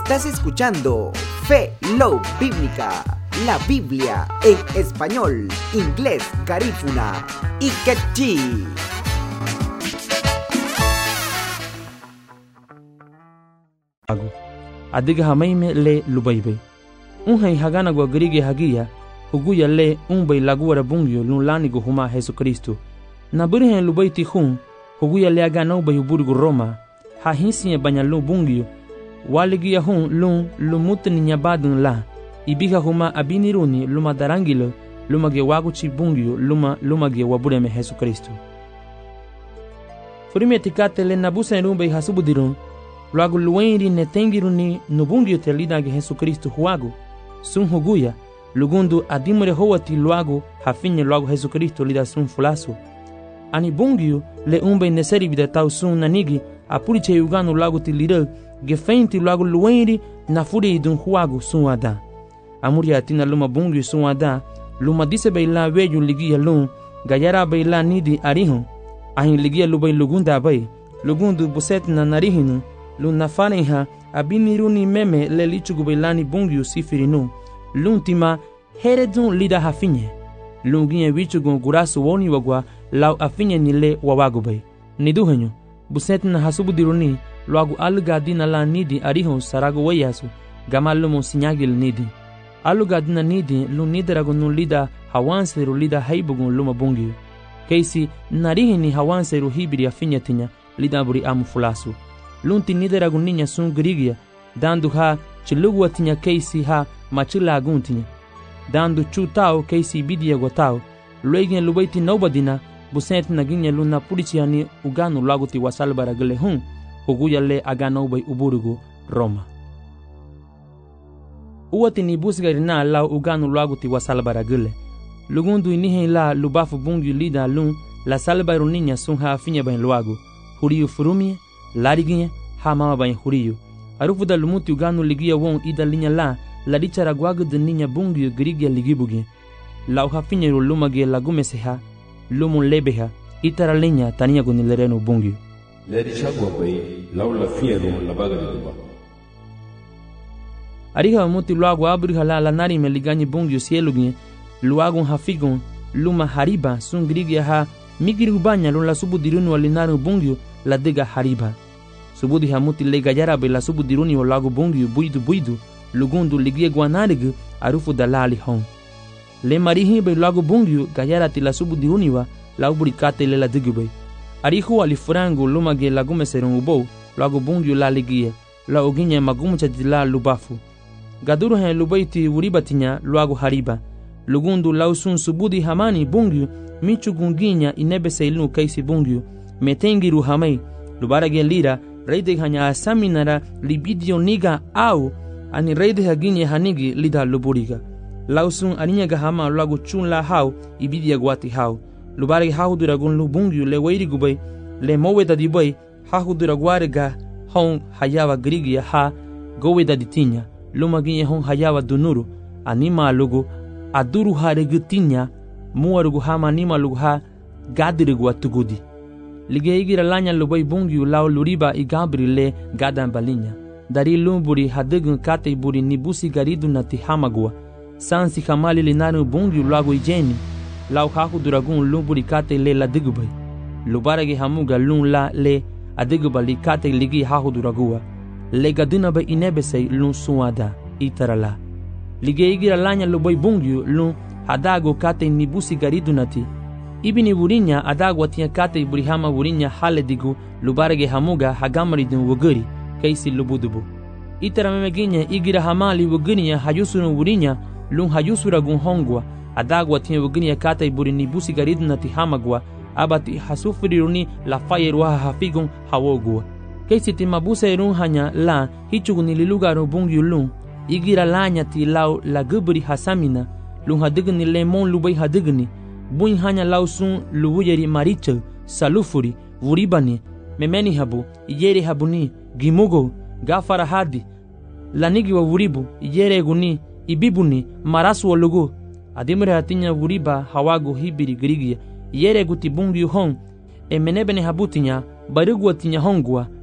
Estás escuchando Fe Love Bíblica, la Biblia en español, inglés, garífuna y quechí. Adiga hamaime le lubaibe. Unhai hagana gwa grige hagia, huguya le unbai laguara bungyo lulani go huma Jesu Kristo. Na burihen lubaiti hun, huguya le agana ubai uburgu Roma, ha hinsiye banyalu bungyo, waligia hun lun lumutni nyabadun la, ibiga huma abiniruni luma darangilo, luma ge waguchi bungyo luma ge wabureme Jesu Kristo. Furime tikate le nabusa rumbai hasubudirun, luagu luenri netengiruni nubungyo te lidage Jesu Kristo huagu, sun huguya, lugundu adimure hoati luagu hafinye luagu Jesu Kristo lida sun fulasu. Ani bungyo le umbe neseri vida tau sun nanigi apuriche uganu luagu ti lida gefeinti luagu luenri na furi idun huagu sun ada. Amuri atina luma bungyo sun ada, luma dise beila weju ligia lun, gayara beila nidi arihun, ahin ligia lubai lugunda bay, lugundu buset na narihinu, luna faneha abiniruni meme le lichugu beilani bungyu sifirinu luntima heredun lida hafinye lunginye wichugu gurasu woni wagwa lau afinye nile wawagubay niduhenyo busetna hasubudiruni luagu alugadina la nidi arihon saragu wayasu gamalumo sinyagil nidi alugadina nidi lunideragu nun lida hawanseru lida haibugun luma bungyu keisi narihini hawanseru hibiri afinye tinya lida buri amu fulasu lunti nideragu ninya sun grigia dandu ha chilugu tinya keisi ha machila guntinya dandu chutao keisi bidia gotao luegen lubaiti nobadina busent naginya luna purichiani uganu laguti wasalbara gele hun huguya le agano bay uburugu Roma uwati ni busgarina la uganu laguti wasalbara gele lugundu inihe la lubafu bungi lida lun la salbaru ninya sun ha finya ban luagu huriyu furumie lariginye ha mama bain huriyo arufu da lumuti uganu ligia won ida linya la dichara gwagu de ninya bungi grigia ligibugi la uhafinye lumage lagumeseha lumun lebeha itara linya tania gunilereno bungi le dichagwa bay laula fiero la baga de duba ariha muti luagu abriha la nari me liganyi bungi sielugi luagu hafigon luma hariba sun grigia ha migiri banya lun la subudirunu alinaru bungi la dega hariba subudi hamuti le gayara be la subudiruni o lagu bungi buidu lugundu ligie guanarig arufu dalali hon le marihi be lagu bungi gayara ti la subudiruni wa la ubrikate le la digube arihu alifurangu lumage lagume serungubo lagu bungi la ligie la oginye magumcha dila lubafu gaduru hen lubaiti uribatinya lagu hariba lugundu lausun subudi hamani bungi michu gunginya inebe seilu kaisi bungi metengiru hamai lubarage lira reide hanya asaminara libidio niga au ani reide haginye hanigi lida luburiga lausun aninya gahama lagu chun la hau ibidia gwati hau lubarage hau duragun lubungi le weiri gubay le moweda dibay hau duragwarega hon hayawa grigia ha goweda ditinya lumaginye hon hayawa dunuru anima lugu aduru haregutinya muarugu hama anima lugu ha gadirigu atugudi ligeigira lanya lubay bungi lao luriba i Gabriele gadan balinya dari lumburi hadegun kate buri nibusi garidu nati hamagua sansi hamali linaru bungi lago ijeni lao haku duragun lumburi kate le la digubay lubarage hamuga lun la le adiguba li kate ligi haku duragua le gaduna ba inebesei lun suada itarala ligeigira lanya lubay bungi lun hadago kate nibusi garidu nati ibini burinya adagwa tiya kate burihama burinya haledigu lubarage hamuga hagamarидun wuguri kaisi lubudubu itara memeginya igira hamali wuguniya hayusunu burinya lun hayusuragun hongwa adagwa tiya wuguniya kate burini busi gariduna ti hamagwa abati hasufiriruni la fayerwa hafigun hawogwa kaisi timabusa irun hanya la hichuguni lilugaru bungi lun igira lanya ti lau la guburi hasamina lun hadigni lemon lubay hadigni buin hanya lausun luwuyeri maricha salufuri vuribani memeni habu yere habuni gimugo gafara hadi lanigi wa vuribu yere guni ibibuni marasu lugu adimre hatinya vuriba hawago hibiri grigia yere guti bungi hon emenebene habutinya barugu atinya hongwa